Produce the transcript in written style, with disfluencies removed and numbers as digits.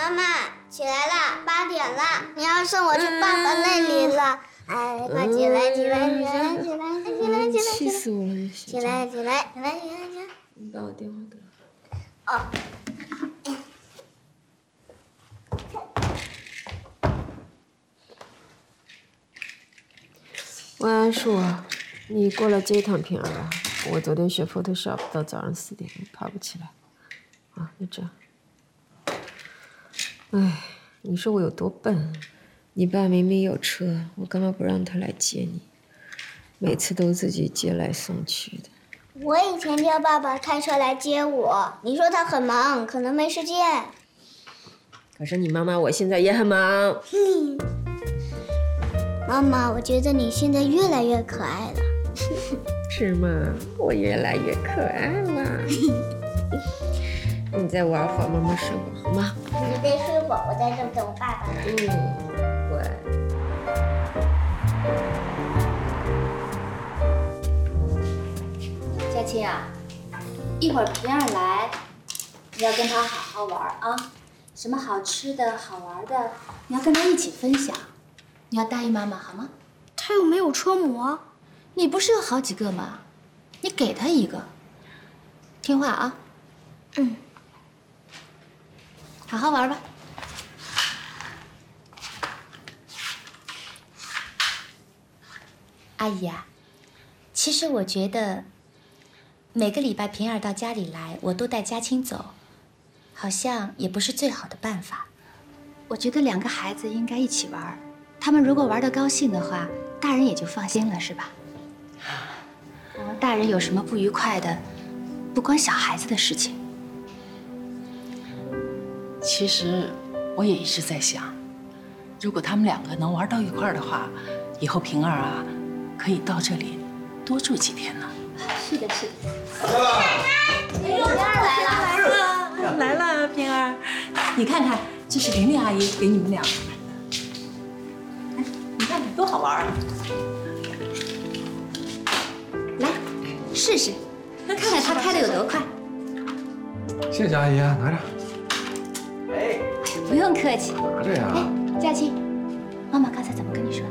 妈妈，起来啦，8点了，你要送我去爸爸那里了。哎，快起来，起来，起来，起来，起来，起来！ 气死我了！ 起来，起来，起来，起来，起来！ 你把我电话给哦。 我。晚安，树啊，你过来接一趟平儿吧。我昨天学 Photoshop 到早上4点，爬不起来。啊，就这样。哎，你说我有多笨？你爸明明有车，我干嘛不让他来接你？每次都自己接来送去的。 我以前叫爸爸开车来接我，你说他很忙，可能没时间。 可是你妈妈，我现在也很忙。 妈妈，我觉得你现在越来越可爱了。 是吗？我越来越可爱了。你再玩会儿，妈妈睡会儿好吗？ 你再睡会儿，我在这等我爸爸。 乖。 佳琪啊，一会儿平儿来，你要跟他好好玩啊。什么好吃的好玩的，你要跟他一起分享。你要答应妈妈好吗？ 他又没有车模， 你不是有好几个吗？你给他一个，听话啊。好好玩吧。阿姨啊，其实我觉得每个礼拜平儿到家里来，我都带佳青走，好像也不是最好的办法。我觉得2个孩子应该一起玩，他们如果玩得高兴的话，大人也就放心了，是吧？大人有什么不愉快的，不关小孩子的事情。 其实我也一直在想，如果他们2个能玩到一块儿的话，以后平儿啊可以到这里多住几天呢。 是的，是的。 平儿来了， 来了，平儿，你看看，这是玲玲阿姨给你们俩买的，哎，你看看多好玩啊！ 来，试试，看看他开的有多快。 谢谢阿姨啊，拿着。 不用客气。 拿着呀。 哎，佳琪，妈妈刚才怎么跟你说的？